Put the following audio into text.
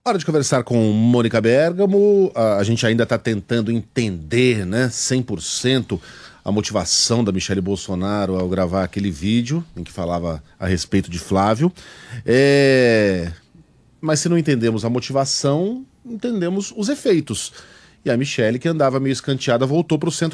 Hora de conversar com Mônica Bergamo. A gente ainda está tentando entender, né, 100% a motivação da Michele Bolsonaro ao gravar aquele vídeo em que falava a respeito de Flávio. Mas se não entendemos a motivação, entendemos os efeitos. E a Michele, que andava meio escanteada, voltou para o centro